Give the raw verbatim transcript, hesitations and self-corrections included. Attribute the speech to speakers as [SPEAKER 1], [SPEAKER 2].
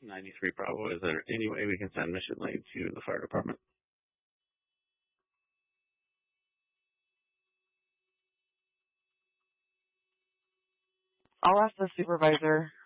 [SPEAKER 1] ninety-three Bravo, is there any way we can send mission lane to the fire department?
[SPEAKER 2] I'll ask the supervisor.